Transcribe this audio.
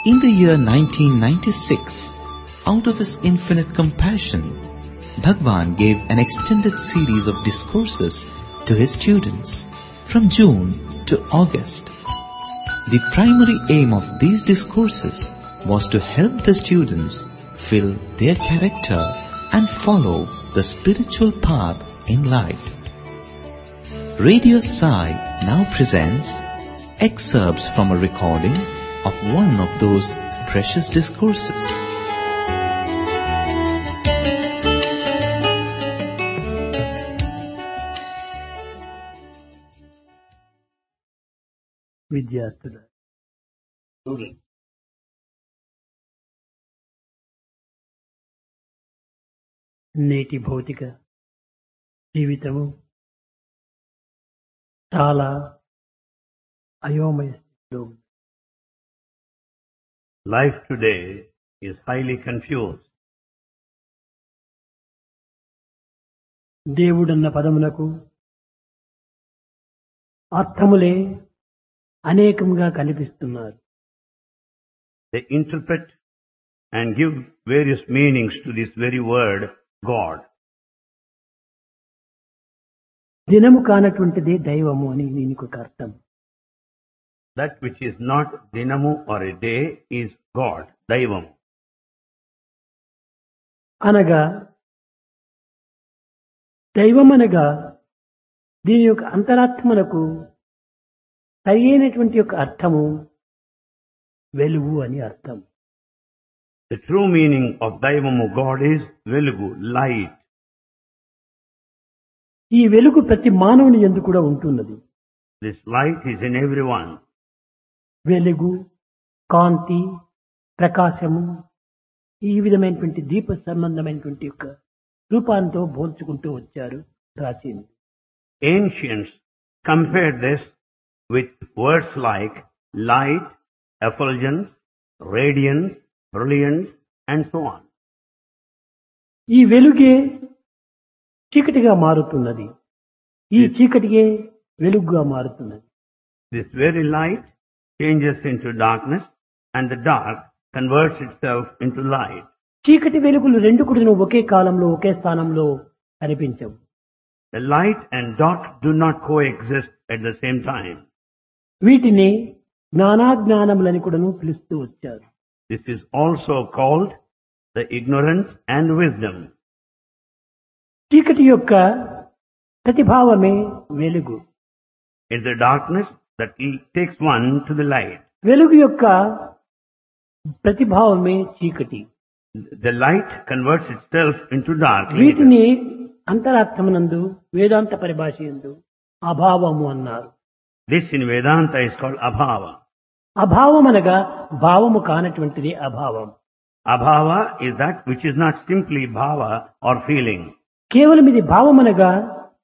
In the year 1996, out of his infinite compassion, Bhagwan gave an extended series of discourses to his students from June to August. The primary aim of these discourses was to help the students fill their character and follow the spiritual path in life. Radio Sai now presents excerpts from a recording of one of those precious discourses. విద్యార్థుల నేటి భౌతిక జీవితము చాలా అయోమయ స్థితిలో ఉంది. Life today is highly confused. దేవుడన్న పదమునకు అర్థములే అనేకంగా కనిపిస్తున్నారు. They interpret and give various meanings to this very word, God. దినము కానటువంటిదే దైవము అని దీనికి ఒక అర్థం. That which is not dinamu or a day is God, Daivam. అనగా దైవం అనగా దీని యొక్క అంతరాత్మలకు సరైనటువంటి యొక్క అర్థము వెలుగు అని అర్థం. The true meaning of Daivamu God is Velugu, light. ఈ వెలుగు ప్రతి మానవుని యందు కూడా ఉంటున్నది. This light is in everyone. వెలుగు, కాంతి, ప్రకాశము ఈ విధమైనటువంటి దీప సంబంధమైనటువంటి యొక్క రూపాంతో పోల్చుకుంటూ వచ్చారు ప్రాచీనులు. Ancients compared this with words like light, effulgence, radiance, brilliance, and so on. ఈ వెలుగే చీకటిగా మారుతున్నది, ఈ చీకటిగే వెలుగుగా మారుతున్నది. This very light changes into darkness, and the dark converts itself into light. చీకటి వెలుగులు రెండు కూడా ఒకే కాలంలో ఒకే స్థానంలో కనిపించవు. The light and dark do not coexist at the same time. వీటిని జ్ఞానాజ్ఞానములని కూడాను పిలుస్తూ వచ్చారు. This is also called the ignorance and wisdom. చీకటి యొక్క ప్రతిభావమే వెలుగు. It's the darkness that takes one to the light. వెలుగు యొక్క ప్రతిభావమే చీకటి. The light converts itself into dark. వీటిని అంతరాత్మనందు వేదాంత పరిభాష యందు అభావము అన్నారు. This in Vedanta is called abhava. అభావం అనగా భావము కానటువంటిది అభావం. Abhava is that which is not simply bhava or feeling. కేవలం ఇది భావం అనగా